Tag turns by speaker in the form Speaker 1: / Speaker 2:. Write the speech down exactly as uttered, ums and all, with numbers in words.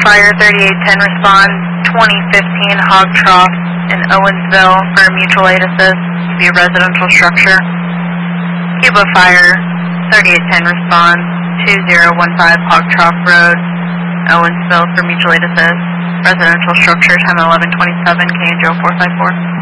Speaker 1: Fire thirty-eight ten respond twenty fifteen Hog Trough in Owensville for mutual aid assist to be a residential structure. Cuba Fire thirty-eight ten respond two zero one five Hog Trough Road, Owensville for mutual aid assist, residential structure, time eleven twenty-seven, K N J four five four.